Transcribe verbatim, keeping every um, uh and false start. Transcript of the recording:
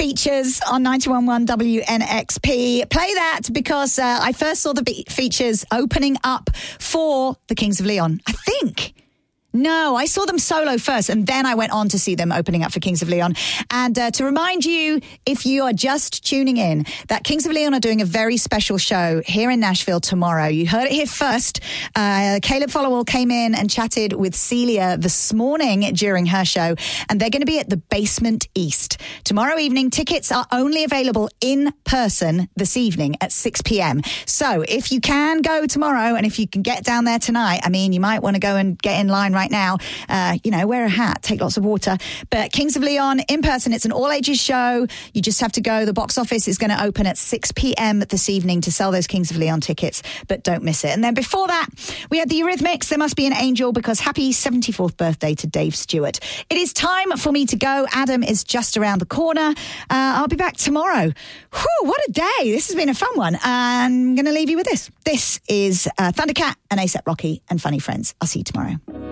features on ninety-one point one W N X P. Play that because uh, I first saw the be- features opening up for the Kings of Leon. I think. No, I saw them solo first, and then I went on to see them opening up for Kings of Leon. And uh, to remind you, if you are just tuning in, that Kings of Leon are doing a very special show here in Nashville tomorrow. You heard it here first. Uh, Caleb Followell came in and chatted with Celia this morning during her show, and they're going to be at the Basement East. Tomorrow evening, tickets are only available in person this evening at six p.m. So if you can go tomorrow, and if you can get down there tonight, I mean, you might want to go and get in line right Right now, uh, you know, wear a hat, take lots of water. But Kings of Leon in person, it's an all ages show. You just have to go. The box office is going to open at six p.m. this evening to sell those Kings of Leon tickets, but don't miss it. And then before that, we had the Eurythmics. There Must Be an Angel, because happy seventy-fourth birthday to Dave Stewart. It is time for me to go. Adam is just around the corner. Uh, I'll be back tomorrow. Whew, what a day. This has been a fun one. I'm going to leave you with this. This is uh, Thundercat and A$AP Rocky and Funny Friends. I'll see you tomorrow.